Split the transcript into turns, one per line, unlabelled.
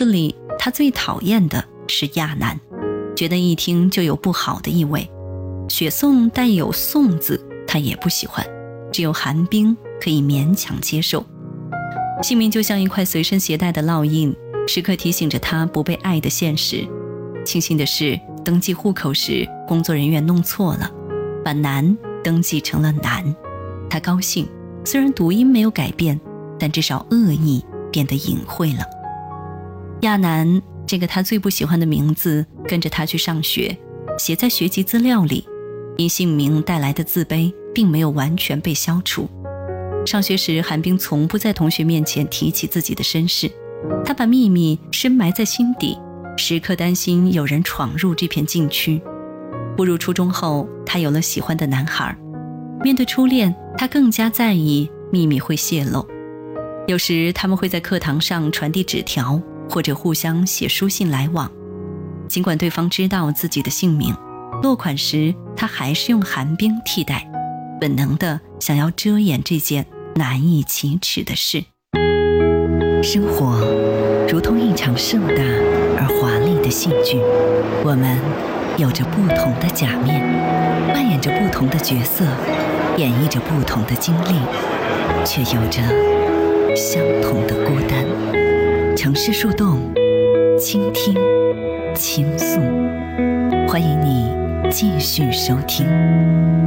字里，他最讨厌的是亚楠，觉得一听就有不好的意味。雪颂带有颂字，他也不喜欢，只有寒冰可以勉强接受。姓名就像一块随身携带的烙印，时刻提醒着他不被爱的现实。庆幸的是，登记户口时工作人员弄错了，把南登记成了南。他高兴，虽然读音没有改变，但至少恶意变得隐晦了。亚楠这个他最不喜欢的名字跟着他去上学，写在学籍资料里，因姓名带来的自卑并没有完全被消除。上学时，韩冰从不在同学面前提起自己的身世，他把秘密深埋在心底，时刻担心有人闯入这片禁区。步入初中后，他有了喜欢的男孩，面对初恋，他更加在意秘密会泄露。有时他们会在课堂上传递纸条，或者互相写书信来往。尽管对方知道自己的姓名，落款时他还是用寒冰替代，本能的想要遮掩这件难以启齿的事。
生活如同一场盛大而华丽的戏剧，我们有着不同的假面，扮演着不同的角色，演绎着不同的经历，却有着相同的孤单。城市树洞，倾听，倾诉，欢迎你继续收听。